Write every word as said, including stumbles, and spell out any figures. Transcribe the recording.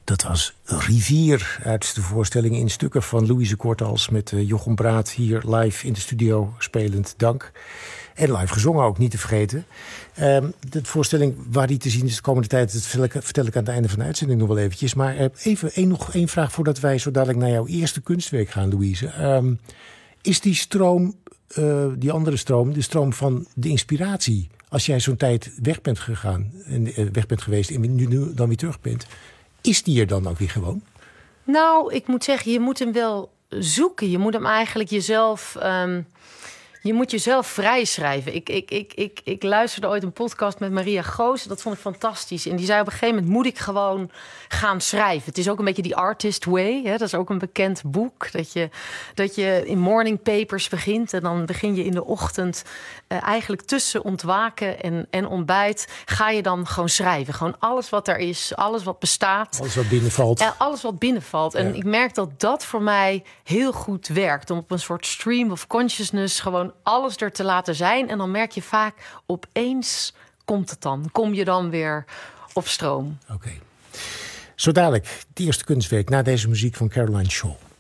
Dat was Rivier uit de voorstelling In Stukken van Louise Kortals met uh, Jochem Braat hier live in de studio spelend. Dank. En live gezongen ook, niet te vergeten. Um, de voorstelling waar die te zien is de komende tijd, dat vertel ik, vertel ik aan het einde van de uitzending nog wel eventjes. Maar uh, even een, nog één vraag voordat wij zo dadelijk naar jouw eerste kunstwerk gaan, Louise. Um, is die stroom, uh, die andere stroom, de stroom van de inspiratie, als jij zo'n tijd weg bent gegaan en uh, weg bent geweest en nu, nu dan weer terug bent, is die er dan ook weer gewoon? Nou, ik moet zeggen, je moet hem wel zoeken. Je moet hem eigenlijk jezelf... Um, je moet jezelf vrij schrijven. Ik, ik, ik, ik, ik luisterde ooit een podcast met Maria Goos. Dat vond ik fantastisch. En die zei op een gegeven moment, moet ik gewoon gaan schrijven. Het is ook een beetje die artist way. Hè? Dat is ook een bekend boek. Dat je, dat je in morning papers begint. En dan begin je in de ochtend uh, eigenlijk tussen ontwaken en, en ontbijt. Ga je dan gewoon schrijven. Gewoon alles wat er is. Alles wat bestaat. Alles wat binnenvalt. En alles wat binnenvalt. En Ja. ik merk dat dat voor mij heel goed werkt. Om op een soort stream of consciousness gewoon alles er te laten zijn. En dan merk je vaak, opeens komt het dan. Kom je dan weer op stroom. Oké. Okay. Zo dadelijk, het eerste kunstwerk na deze muziek van Caroline Shaw.